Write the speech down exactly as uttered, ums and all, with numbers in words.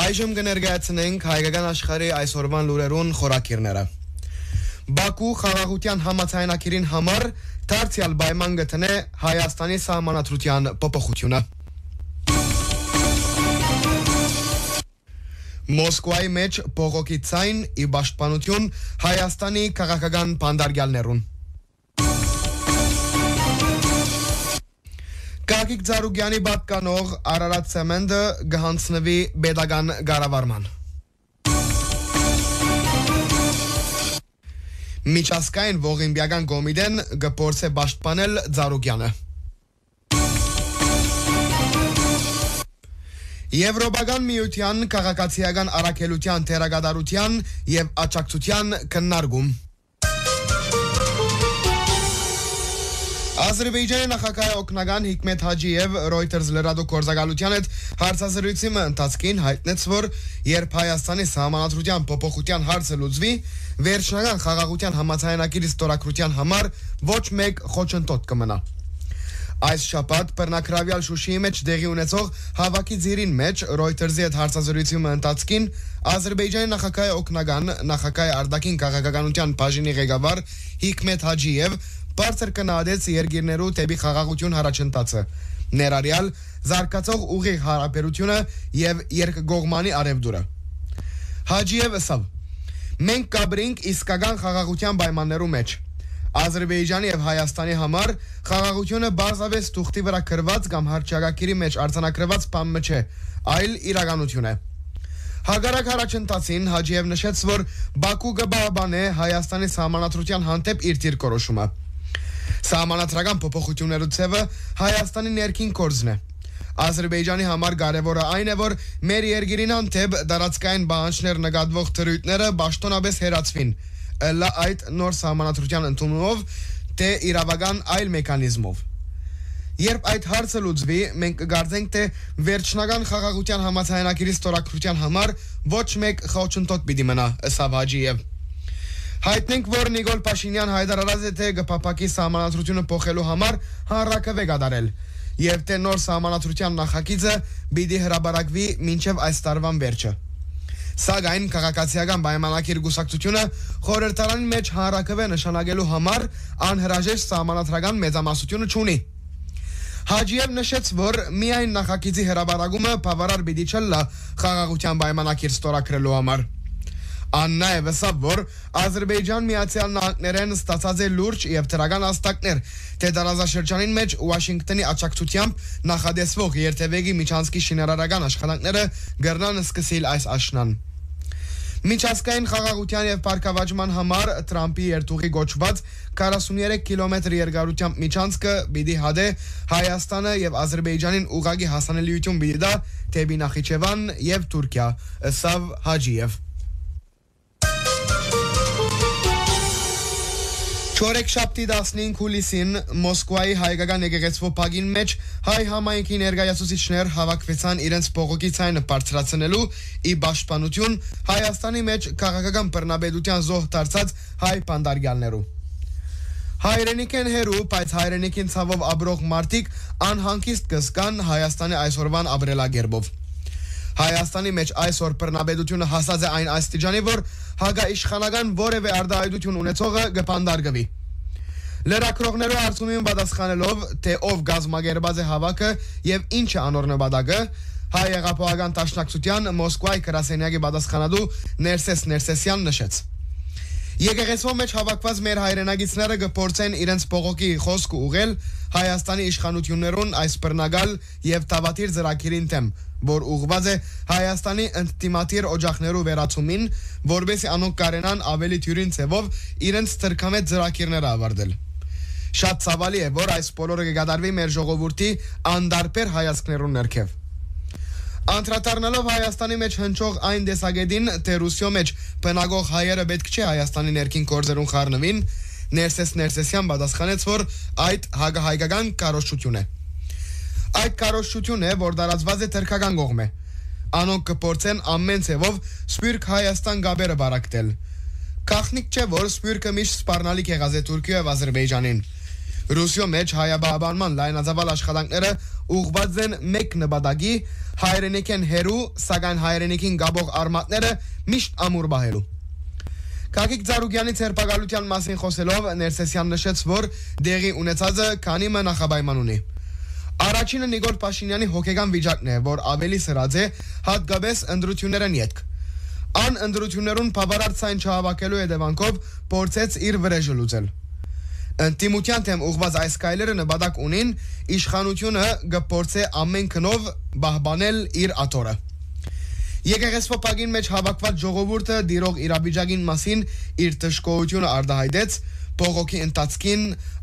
Այժմ կներկայացնենք հայկական աշխարհի այսօրվան լուրերուն խորակիրները։ Բաքու խաղաղության համաձայնագիրին համար դարձյալ պայման գտնե Հայաստանի սահմանադրության փոփոխությունը։ Մոսկվայի մեջ բողոքի ցայն ի պաշտպանություն Հայաստանի քաղաքական բանդարգյալներուն։ Գագիկ Ծառուկյանի պատկանող Արարատ Սեմենտը գահանցնվի պետական կառավարման։ Միջազգային ողիմպիական կոմիտեն կփորձե պաշտպանել Ծառուկյանը։ Եվրոպական միության քաղաքացիական առաքելության թերագադարության եւ աջակցության քննարկում։ Ադրբեջանի նախագահ օգնական Հիկմետ Հաջիև Reuters լրատվամիջոցի հետ հարցազրույցի ընթացքին հայտնեց, որ երբ Հայաստանի սահմանադրության փոփոխության հարցը լուծվի, վերջնական խաղաղության համաձայնագիրի ստորագրության համար ոչ մեկ խոչընդոտ կմնա։ Այս շաբաթ բռնակրավյալ Շուշիի մեջ տեղի ունեցող հավաքի ձիրին մեջ Reuters-ի հետ հարցազրույցի ընթացքին Ադրբեջանի նախագահ օգնական նախագահ արտաքին քաղաքականության բաժինի ղեկավար Հիկմետ Հաջիև բարձր կնահատեց երկիրներու դեպի խաղաղություն առաջընթացը, ներառյալ զարգացող ուղիղ հարաբերությունը եւ երկկողմանի արևդուրը։ Հաջիևը ասավ. մենք կաբրինք իսկական խաղաղության պայմաններու մեջ։ Ադրբեջանի եւ Հայաստանի համար խաղաղությունը բարձավես թուղթի վրա գրված կամ հռչակագիրի մեջ արձանագրված բան չէ, այլ իրականություն է։ Հակառակ առաջընթացին Հաջիև նշեց, որ Բաքու կբահբանե Հայաստանի սահմանադրության հանդեպ իր դիրքորոշումը։ Սահմանադրական փոփոխություններու ցևը Հայաստանի ներքին գործն է։ Ադրբեջանի համար կարևորը այն է, որ մեր երկրին հանդեպ դարածքային բանջներ նկատվող թրույթները պաշտոնապես հերացվին, ըլլա այդ նոր սահմանադրության ընդունումով, թե իրավական այլ մեխանիզմով։ Երբ այդ հարցը լուծվի, մենք կգարձենք, թե վերջնական խաղաղության համաձայնագիրի ստորագրության համար ոչ մեկ խոչընդոտ պիտի մնա, ըսավ Հաջիև։ Հայտնենք, որ Նիկոլ Փաշինյան հայտարարած է, թե գփափակի սահմանադրությունը փոխելու համար հանրակրվե կատարել, եւ թե նոր սահմանադրության նախագիծը պիտի հրապարակվի մինչեւ այս տարվան վերջը։ Սակայն քաղաքացիական պայմանագիր գուսակցությունը խորհրդարանի մեջ հանրակրվե նշանակելու համար անհրաժեշտ սահմանադրական մեծամասնություն չունի։ Հաջիև նշեց, որ միայն նախագիծի հրապարակումը բավարար պիտի չլա խաղաղության պայմանագիր ստորագրելու համար։ Ան նաև ասավ, որ Ադրբեջան Միացյալ Նահանգներեն ստացած է լուրջ եւ դրական հաստատներ, թե տարածաշրջանին մեջ Վաշինգտոնի աջակցությամբ նախադեсվող երթևեկի միջանցքի շինարարական աշխատանքները կգրնան սկսել այս աշնան։ Միջազգային խաղաղության եւ բարգավաճման համար Թրամփի երթուղի գոչված քառասուններեք կիլոմետր երկարությամբ միջանցքը պիտի հադե Հայաստանը եւ Ադրբեջանին ուղղակի հասանելիություն պիտի տա դեպի Նախիջևան եւ Թուրքիա, ըսավ Հաջիև։ Չորեքշաբթի տասնհինգ հուլիսին Մոսկվայի հայկական եկեղեցու փագին մեջ հայ համայնքի ներկայացուցիչներ հավաքվեցան իրենց բողոքի ցայնը բարձրացնելու ի պաշտպանություն Հայաստանի մեջ քաղաքական բռնապետության զոհ դարձած հայ բանդարգյալներու։ Հայրենիքեն հերու, բայց հայրենիքին ցավով ապրող մարդիկ անհանգիստ կզգան Հայաստանի այսօրվան ապրելակերպով։ Հայաստանի մեջ այսօր բռնապետությունը հասած է այն աստիճանի, որ հակաիշխանական որևէ արտահայտություն ունեցողը կբանդարգվի։ Լրագրողներու հարցումին պատասխանելով, թե ով գազམ་ագերբած է հավաքը եւ ինչ է անոր նպատակը, հայ հեղափոխական դաշնակցության Մոսկվայի գրասենյակի պատասխանատու Ներսես Ներսեսյան նշեց. Եկեղեցու մեջ հավաքված մեր հայրենագիցները կփորձեն իրենց բողոքի խոսք ուղղել Հայաստանի իշխանություններուն այս բռնագալ եւ թավաթիր ծրագիրին դեմ, որ ուղղված է Հայաստանի ընդդիմադիր օջախներու վերացումին, որբեսի անոնք կարենան ավելի թյուրին ցևով իրենց թրքամետ ծրագիրները ավարտել։ Շատ ցավալի է, որ այս բոլորը կկատարվի մեր ժողովրդի անդարբեր հայացքներուն ներքև։ Անդրադառնալով Հայաստանի մեջ հնչող այն տեսակետին, թե Ռուսիո մեջ բնակող հայերը պետք չէ Հայաստանի ներքին գործերուն խառնվին, Ներսես Ներսեսյան պատասխանեց, որ այդ հակահայկական քարոզչություն է։ Այդ քարոզչություն է, որ դարածված է թրքական կողմ է։ Անոնք կփորձեն ամեն ցևով Սփյուռք Հայաստան գաբերը բարակտել։ Գաղտնիք չէ, որ Սփյուռքը միշտ սպառնալիք եղած է Թուրքիա եւ Ադրբեջանին։ Ռուսիո մեջ հայաբահբանման լայնածավալ աշխատանքները ուղղված են մեկ նպատակի հայրենիքեն հերու, սակայն հայրենիքին գաբող արմատները միշտ ամուր բահելու։ Կակիկ Ծառուկյանի ցերպակալության մասին խոսելով Ներսեսյան նշեց, որ դեղի ունեցածը քանի մը նախաբայման ունի։ Առաջինը Նիկոլ Փաշինյանի հոգեգան վիճակն է, որ ավելի սրած է հատկապես ընտրություններն ետք։ Ան ընտրություններուն բավարար ցայն չհավաքելու հետևանքով փորձեց իր վրեժը լուծել։ Ընտիմության թեմ ուղղված այս կայլերը նպատակ ունին իշխանությունը կփորձե ամեն քնով բահբանել իր աթոռը։ Եկեղեցվապագին մեջ հավաքված ժողովուրդը դիրող իրավիճակին մասին իր դժգոհությունը արտահայտեց, բողոքի ընթացքին